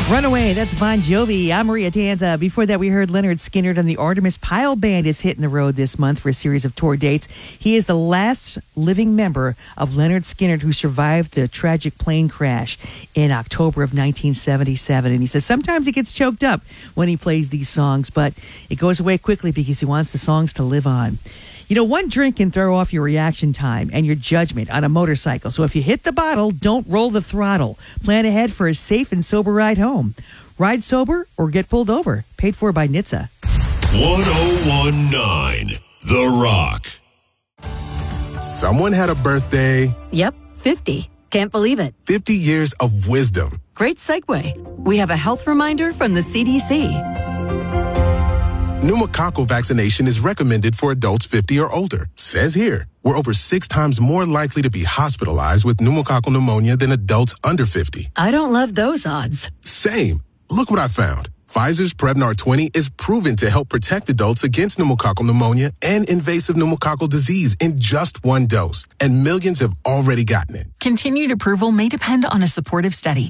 Runaway, that's Bon Jovi. I'm Maria Tanza. Before that, we heard Leonard Skinner and the Artemis Pyle Band is hitting the road this month for a series of tour dates. He is the last living member of Leonard Skinner who survived the tragic plane crash in October of 1977. And he says sometimes he gets choked up when he plays these songs, but it goes away quickly because he wants the songs to live on. You know, one drink can throw off your reaction time and your judgment on a motorcycle. So if you hit the bottle, don't roll the throttle. Plan ahead for a safe and sober ride home. Ride sober or get pulled over. Paid for by NHTSA. 1019 The Rock. Someone had a birthday. Yep, 50. Can't believe it. 50 years of wisdom. Great segue. We have a health reminder from the CDC. Pneumococcal vaccination is recommended for adults 50 or older. Says here, we're over 6 times more likely to be hospitalized with pneumococcal pneumonia than adults under 50. I don't love those odds. Same. Look what I found. Pfizer's Prevnar 20 is proven to help protect adults against pneumococcal pneumonia and invasive pneumococcal disease in just 1 dose. And millions have already gotten it. Continued approval may depend on a supportive study.